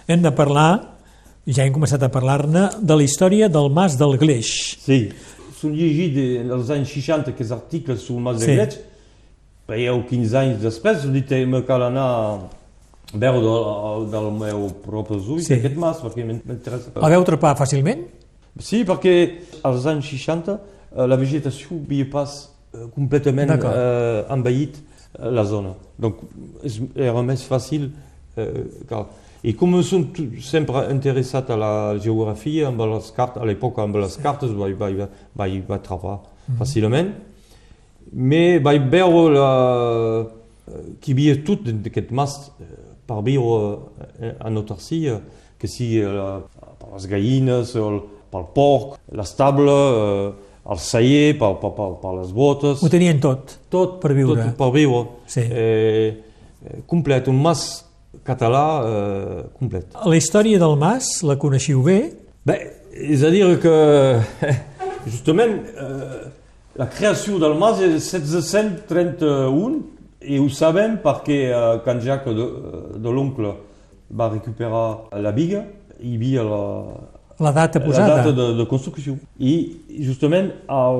Hem de parlar, ja hem començat a parlar-ne, de la història del Mas del Gleix. Sí, s'han llegit als anys 60 aquests articles sobre el Mas del Gleix, veieu 15 anys després, he dit que me cal anar a veure del meu propres ulls aquest mas, perquè m'interessa. La veu trepar fàcilment? Sí, perquè als anys 60 la vegetació havia pas completament envaït la zona. Donc era més fàcil. I com som sempre interessat a la geografia, amb les cartes, a l'època amb les cartes, vaig atrapar fàcilment. Mais vaig veure que hi havia tot d'aquest mas per viure en autarcia, que sigui per les gallines, pel porc, l'estable, el celler, per les botes. Ho tenien tot per viure. Tot per viure. Sí. Complet, un mas català complet. La història del mas la coneixiu bé? Bé, és a dir que justament la creació del mas és 1731 i ho sabem perquè quan Jacques de l'oncle va recuperar la biga hi havia la data posada. La data de construcció. I justament al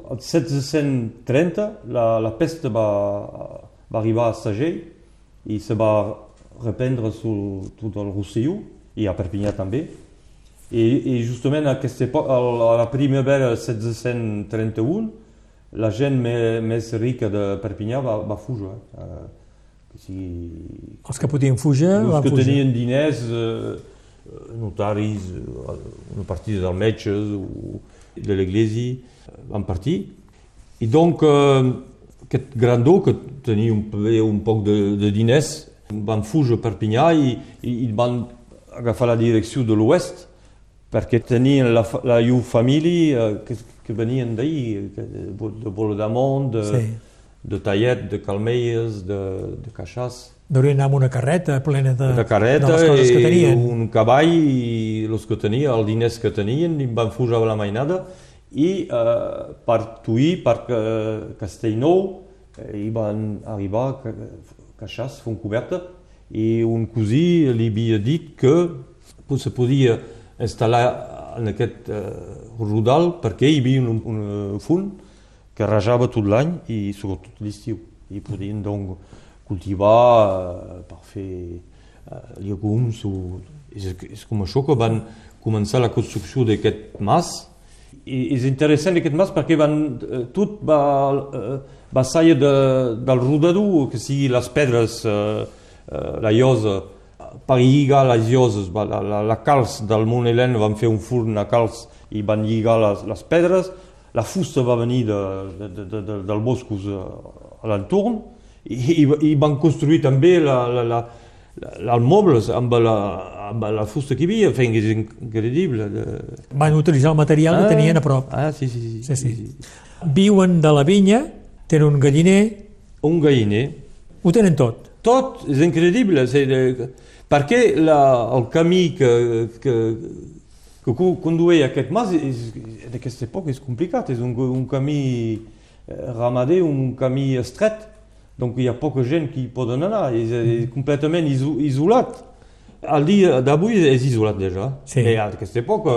1730 la peste va arribar a Sagell i se va reprendre sur tot el Rosselló i a Perpinyà també. I justament a aquesta època, a la primavera 1731, la gent més rica de Perpinyà va fugir. Els que podien fugir van fugir. Els que tenien diners, notaris, una partida dels metges o de l'església, van partir. I donc aquest grandó, que tenia un poc de diners, van fugir a Perpinyà i van agafar la direcció de l'oest perquè tenien la llur família que venien d'ahir, de Boledamont, de Tallet, de Calmelles, de Caixàs. Deurien anar amb una carreta plena de les coses que tenien. Un cavall i els que tenien, els diners que tenien, i van fugir a la mainada i per Tuí, per Castellnou, i van arribar a Caixàs, Fontcoberta, i un cosí li havia dit que se podia instal·lar en aquest rodal perquè hi havia un font que rajava tot l'any i sobretot l'estiu. I podien doncs cultivar per fer llegums. És com això que van començar la construcció d'aquest mas. I és interessant aquest mas perquè tot va sair del rodador, que sigui les pedres, la llosa, per lligar les lloses, la calç del Mont Helen van fer un forn a calç i van lligar les pedres, la fusta va venir del boscos a l'entorn i van construir també els mobles amb la fusta que hi havia, és increïble. Van utilitzar el material que tenien a prop. Sí. Viuen de la vinya, tenen un galliner. Un galliner. Ho tenen tot. Tot, és increïble, perquè el camí que condueix aquest mas d'aquesta època és complicat, és un camí ramader, un camí estret, donc hi ha poca gent que hi poden anar, és completament isolat. El dia d'avui és isolat déjà, i a aquesta època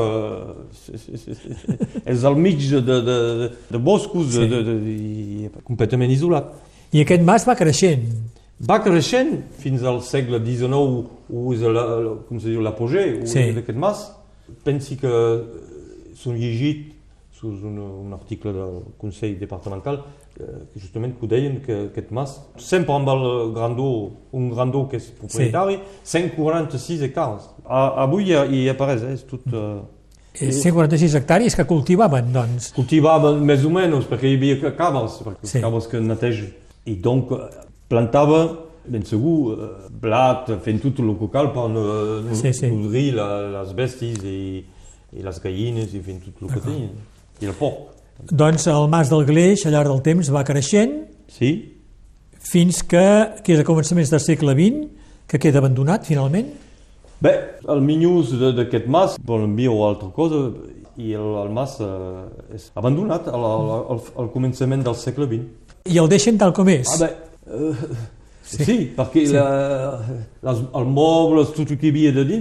és al mig de boscos, completament isolat. I aquest mas va creixent. Va creixent fins al segle XIX, és l'apogeu d'aquest mas. Pensi que s'han llegit un article del Consell Departamental que justament ho deien que aquest mas, sempre amb un grandó que és propietari, 146 hectares. Avui hi apareix, és tot... 146 hectàrees que cultivaven, doncs? Cultivaven més o menys, perquè hi havia cabres, cabres que netegen. I donc plantava, ben segur, blat, fent tot el que cal per nodrir les bèsties i les gallines i fent tot el que tenien. I el porc. Doncs el mas del Gleix, al llarg del temps, va creixent fins que és a començaments del segle XX, que queda abandonat, finalment? Bé, el minyús d'aquest mas, volen dir altra cosa, i el mas és abandonat al començament del segle XX. I el deixen tal com és? Sí, perquè els mobles, tot el que hi havia de dins,